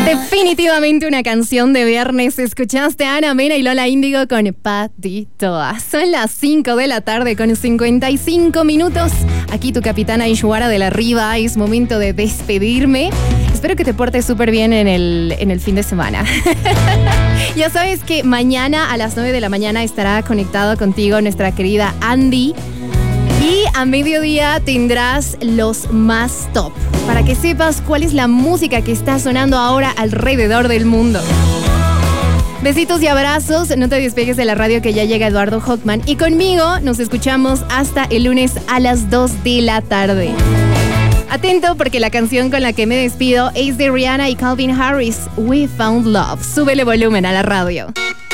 Definitivamente una canción de viernes. Escuchaste a Ana Mena y Lola Índigo con Patito. Son las 5 de la tarde con 55 minutos. Aquí tu capitana Ishwara de la Riva. Es momento de despedirme. Espero que te portes súper bien en el fin de semana. Ya sabes que mañana a las 9 de la mañana estará conectado contigo nuestra querida Andy. Y a mediodía tendrás los más top, para que sepas cuál es la música que está sonando ahora alrededor del mundo. Besitos y abrazos, no te despegues de la radio que ya llega Eduardo Hochman. Y conmigo nos escuchamos hasta el lunes a las 2 de la tarde. Atento porque la canción con la que me despido es de Rihanna y Calvin Harris, We Found Love. Súbele volumen a la radio.